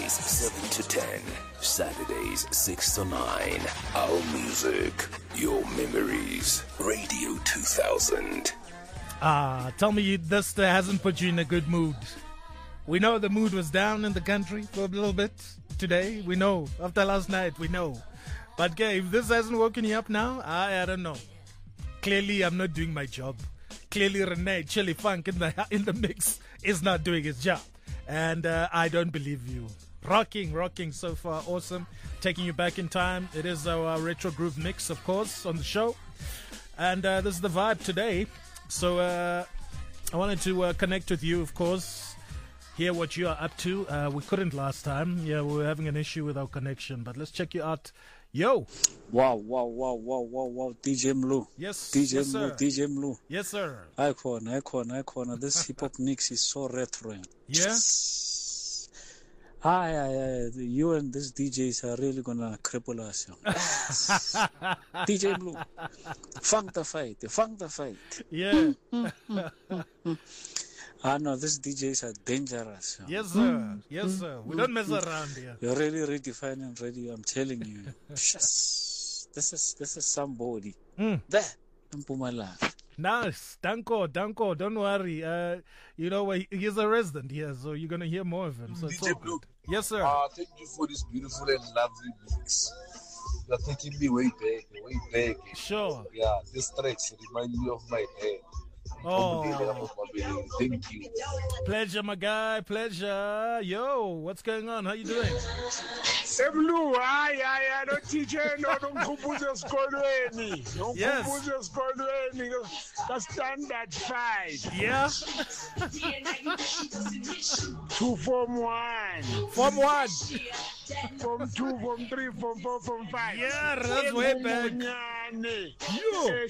Fridays 7 to 10, Saturdays 6 to 9. Our music, your memories. Radio 2000. Tell me this hasn't put you in a good mood. We know the mood was down in the country for a little bit today. We know. After last night, we know. But okay, if this hasn't woken you up now, I don't know. Clearly, I'm not doing my job. Clearly, Renee Chili Funk in the mix is not doing his job. And I don't believe you. Rocking so far. Awesome. Taking you back in time. It is our Retro Groove mix, of course, on the show. And this is the vibe today. So I wanted to connect with you, of course. Hear what you are up to. We couldn't last time. Yeah, we were having an issue with our connection. But let's check you out. Yo. Wow. DJ Mlu. Yes. DJ Mlu. Yes, sir. Icon. This hip hop mix is so retro. Yeah. Hi. You and these DJs are really gonna cripple us. DJ Mlu. Funk the fight. Yeah. No, these DJs are dangerous. Yes, sir. We don't mess around here. You're really redefining radio. I'm telling you. This is somebody. There, in Mpumalanga. Nice. Danko. Don't worry. You know, he's a resident here, so you're gonna hear more of him. So DJ Blue. Yes, sir. Thank you for this beautiful and lovely mix. You're taking me way back. Sure. Yeah, this tracks remind me of my dad. Oh, thank you. Pleasure, my guy. Pleasure. Yo, what's going on? How you doing? Semlu, I don't teach don't compose esikolweni. Yes. Compose esikolweni. The standard 5. Yeah. 2 Form 1. Form 1. Form 2, Form 3, Form 4, Form 5. Yeah, that's way back. Yo.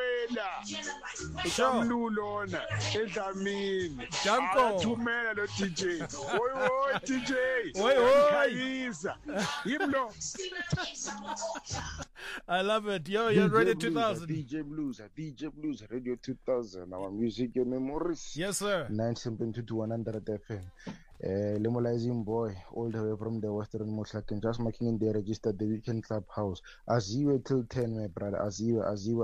Sure. Lona, Edamini. Danko. Thumela lo DJ. Oy DJ. I love it. Yo, you're Radio 2000. DJ Blues, Radio 2000. Our music, your memories. Yes, sir. 972 to 100 FM. Limolizing boy, all the way from the Western Moslakin, just making in the registered the weekend clubhouse. As you were till 10, my brother. As you.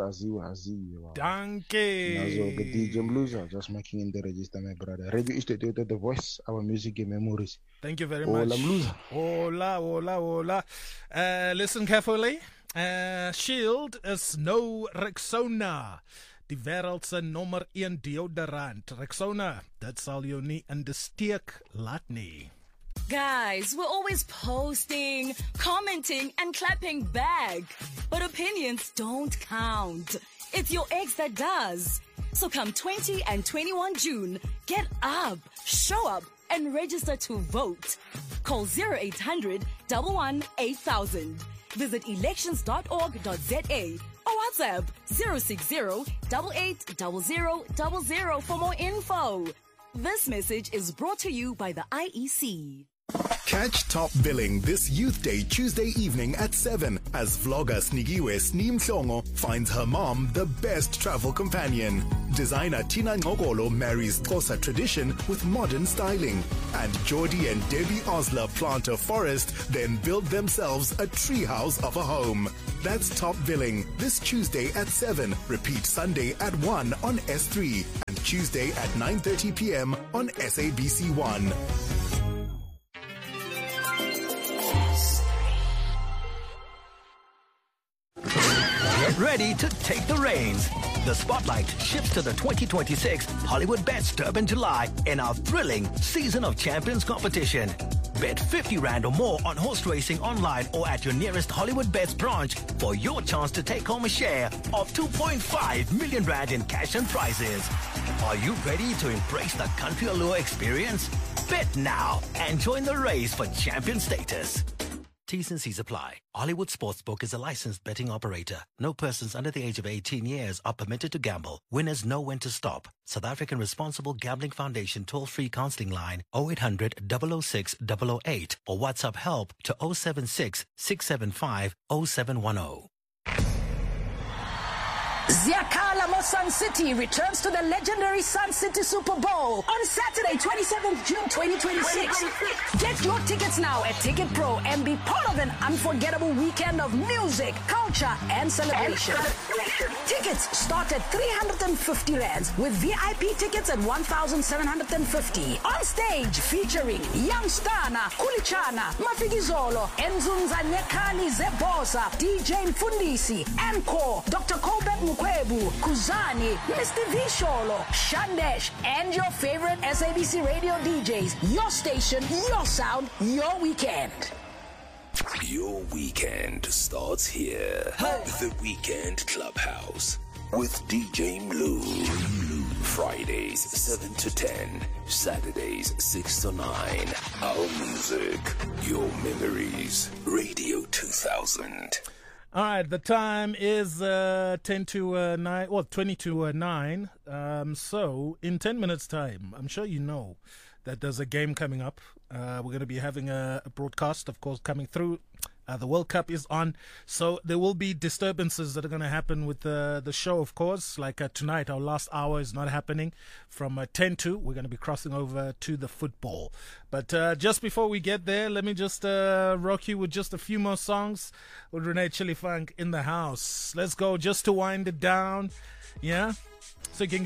Danke. Nazo, the DJ Blues are just making in the register, my brother. Radio is the voice, our music and memories. Thank you very much. Hola. Listen carefully. Shield is no Rexona. Die wêreld se nommer 1 deodorant. Rexona, dit sal jou nie in die steek laat nie. Guys, we're always posting, commenting, and clapping back. But opinions don't count. It's your ex that does. So come 20 and 21 June, get up, show up, and register to vote. Call 0800 11 8000. Visit elections.org.za or WhatsApp 060 880000 for more info. This message is brought to you by the IEC. Catch Top Billing this Youth Day Tuesday evening at 7 as vlogger Snigiwe Snimhlongo finds her mom the best travel companion. Designer Tina Ngogolo marries Xhosa tradition with modern styling. And Geordie and Debbie Osler plant a forest, then build themselves a treehouse of a home. That's Top Billing this Tuesday at 7. Repeat Sunday at 1 on S3 and Tuesday at 9:30 p.m. on SABC1. Get ready to take the reins. The spotlight shifts to the 2026 Hollywood Bets Durban July in our thrilling Season of Champions competition. Bet 50 Rand or more on horse racing online or at your nearest Hollywood Bets branch for your chance to take home a share of 2.5 million Rand in cash and prizes. Are you ready to embrace the country allure experience? Bet now and join the race for champion status. T's and C's apply. Hollywood Sportsbook is a licensed betting operator. No persons under the age of 18 years are permitted to gamble. Winners know when to stop. South African Responsible Gambling Foundation toll-free counseling line 0800 006 008 or WhatsApp help to 076 675 0710. Ziakala Mo Sun City returns to the legendary Sun City Super Bowl on Saturday, 27th June 2026. Get your tickets now at Ticket Pro and be part of an unforgettable weekend of music, culture, and celebration. Tickets start at 350 rands with VIP tickets at 1,750. On stage featuring Young Stana, Kulichana, Mafikizolo, Enzunza Nyekali Zebosa, DJ Mfundisi, Encore, Dr. Colbert Mukwebu, Kuzani, Mr. Visholo, Shandesh, and your favorite SABC radio DJs. Your station, your sound, your weekend. Your weekend starts here. Hey. The Weekend Clubhouse with DJ Mlu. Fridays 7 to 10, Saturdays 6 to 9. Our music, your memories. Radio 2000. All right, the time is 10 to 9, well, 20 to 9. So in 10 minutes' time, I'm sure you know that there's a game coming up. We're going to be having a broadcast, of course, coming through. The World Cup is on, so there will be disturbances that are going to happen with the show, of course. Like tonight, our last hour is not happening. From 10 to, we're going to be crossing over to the football. But just before we get there, let me just rock you with just a few more songs with Renee Chili Funk in the house. Let's go just to wind it down. Yeah? So you can get